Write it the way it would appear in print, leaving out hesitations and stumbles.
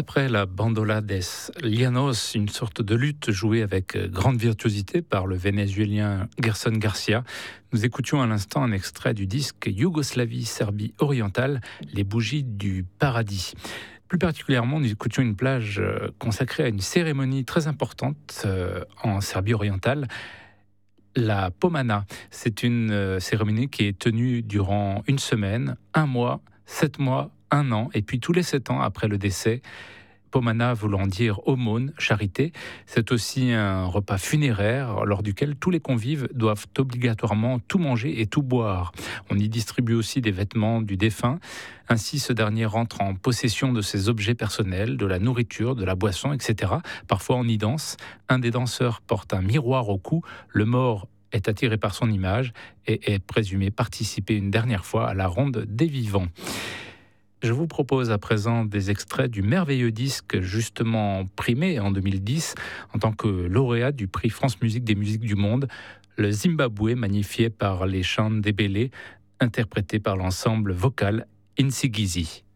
après la bandola des Llanos, une sorte de lutte jouée avec grande virtuosité par le Vénézuélien Gerson Garcia, nous écoutions à l'instant un extrait du disque Yougoslavie-Serbie orientale, Les bougies du paradis. Plus particulièrement, nous écoutions une plage consacrée à une cérémonie très importante en Serbie orientale, la Pomana. C'est une cérémonie qui est tenue durant une semaine, un mois, 7 mois, un an, et puis tous les 7 ans après le décès. Pomana voulant dire aumône, charité, c'est aussi un repas funéraire lors duquel tous les convives doivent obligatoirement tout manger et tout boire. On y distribue aussi des vêtements du défunt. Ainsi, ce dernier rentre en possession de ses objets personnels, de la nourriture, de la boisson, etc. Parfois, on y danse. Un des danseurs porte un miroir au cou. Le mort est attiré par son image et est présumé participer une dernière fois à la ronde des vivants. Je vous propose à présent des extraits du merveilleux disque justement primé en 2010 en tant que lauréat du prix France Musique des musiques du monde, le Zimbabwe magnifié par les chants d'Ebele, interprété par l'ensemble vocal Insigizi.